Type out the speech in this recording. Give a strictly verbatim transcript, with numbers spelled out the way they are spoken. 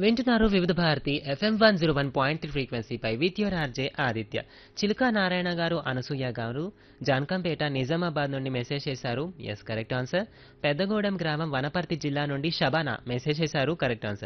వింటున్నారు వివిధ Bharati FM one zero one point ఫ్రీక్వెన్సీపై with your RJ Aditya. చిలుక నారాయణ గారు, అనసూయ గారు జాన్కంపేట నిజామాబాద్ నుండి మెసేజ్ చేశారు. Yes, correct answer. పెద్దగూడెం గ్రామం వనపర్తి జిల్లా నుండి షబానా మెసేజ్ చేశారు. Correct answer.